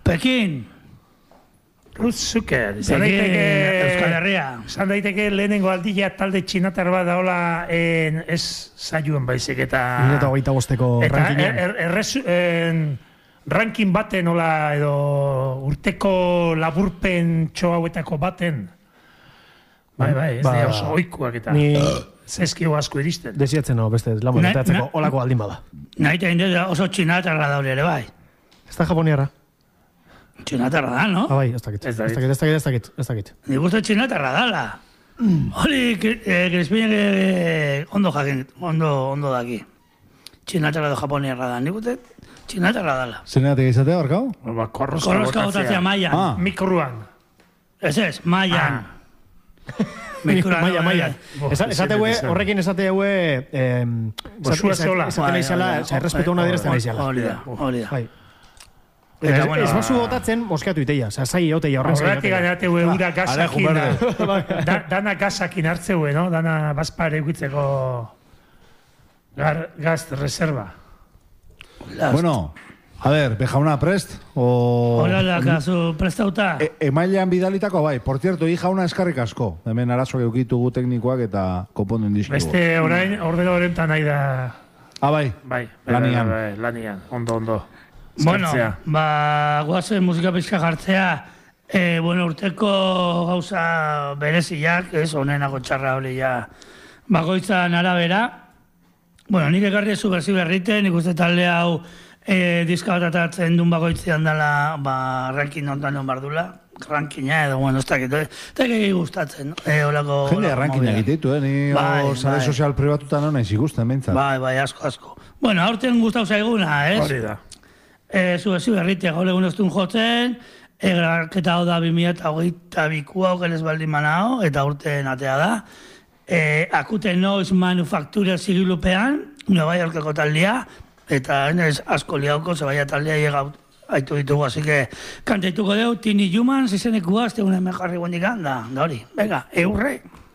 Pekin. Ruth Zucker. Euskal Herria. Zan daiteke lehenengo aldia talde txinatar bat daola ez saioen baizik eta... 2025ko rankingean. Ranking baten hola edo urteko laburpen hauetako baten. Bai, ez dira oso oikuak eta zezkio asko iristen. Desiatzen no, beste lamoratzeko olako aldin bada. Naita inde oso txinatarra daure ere bai. Ez da japoniarra. Txinatarra da, no? Bai, ez dakit. Nik uste txinatarra dala. Hori, Crispinek ondo daki. Txinatarra edo japoniarra da. Nik uste txinatarra dala. Zeneatek izatea, barkau? Korroska botatzea maian. Mikruan. Ez, maian. Maian. Esateue, horrekin esateue... Bosua zola. Esaten izala, errespetu una direzten izala. Hori da. Ez basu botatzen, moskeatu iteia. Zai oteia horren zai. Horretik ganeateue ura gasakin. Dana gasakin hartzeue, no? Dana bazpare eguitzeko gaz reserva. Bueno, a ver, bejauna prest? Hola, kasu prestauta. Emailean bidalitako, bai. Por cierto, jauna eskarrik asko. Hemen arazoak eukitugu teknikoak eta konponden dizkigu. Beste orain, ordena horrentan nahi da... Bai. Lanian. Ondo. Bueno, guazen musika pizka jartzea, urteko gauza bereziak, ez, honenako txarra hori ja, bakoitzan arabera. Nik ekarri ezu berzi berriten, nik uste talde hau diska bat atatzen duen bakoitzean dela, rankin ontan egon bardula, rankina edo, ez dakit, eta egi gustatzen, holako... Jende rankina egiteitu, ni sare sozial pribatutan hona ikusten, bentsat. Bai, asko. Aurten gustau zaiguna, ez? Hori da. Zu berritea gaur egun eztun jotzen, egarketa hau da 2022 genez baldin manao, eta urten atea da. Akute Noise Manufacturer zigilupean, Nueva Yorkeko taldea, eta asko liauko, zebaia taldea llegau haitu ditugu, así que kantaituko deu, Tiny Humans izenekua, ez tegune mejarri guendik handa, da hori. Venga, eurre!